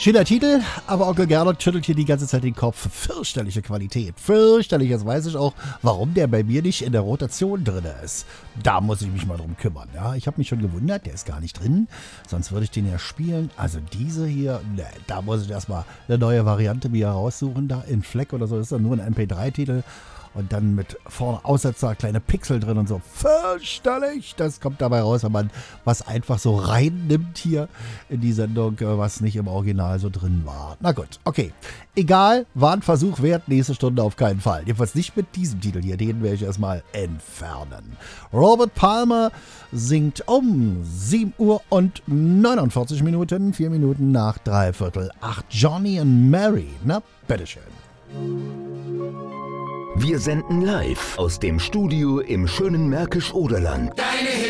Schöner Titel, aber Onkel Gernot schüttelt hier die ganze Zeit den Kopf. Fürchterliche Qualität. Fürchterlich. Jetzt weiß ich auch, warum der bei mir nicht in der Rotation drin ist. Da muss ich mich mal drum kümmern. Ja, ich habe mich schon gewundert, der ist gar nicht drin. Sonst würde ich den ja spielen. Also diese hier, ne, da muss ich erstmal eine neue Variante mir raussuchen. Da in Fleck oder so ist da nur ein MP3-Titel. Und dann mit vorne Aussetzer, kleine Pixel drin und so. Fürchterlich. Das kommt dabei raus, wenn man was einfach so reinnimmt hier in die Sendung, was nicht im Original so drin war. Na gut, okay. Egal, war ein Versuch wert. Nächste Stunde auf keinen Fall. Jedenfalls nicht mit diesem Titel hier. Den werde ich erstmal entfernen. Robert Palmer singt um 7 Uhr und 49 Minuten. 4 Minuten nach 7:45. Johnny and Mary. Na, bitteschön. Wir senden live aus dem Studio im schönen Märkisch-Oderland. Deine